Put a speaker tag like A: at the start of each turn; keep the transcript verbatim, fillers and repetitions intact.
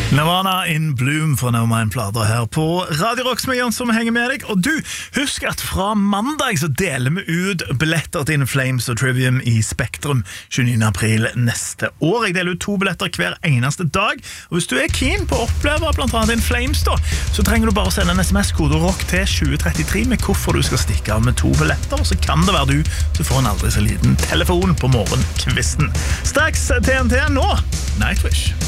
A: Nirvana in Bloom for No Mind Plater her på Radio Rock som er Jørn som henger med deg. Og du, husk at fra mandag så deler vi ut billetter til In Flames og Trivium i Spektrum tjueniende april neste år. Jeg deler ut to billetter hver eneste dag. Og hvis du er keen på å oppleve blant annet In Flames da, så trenger du bare å sende en sms-kode rock til tjue trettitre med hvorfor du skal stikke av med to billetter. Og så kan det være du som får en aldri så liten telefon på morgenkvisten. Straks T N T nå, Nightwish.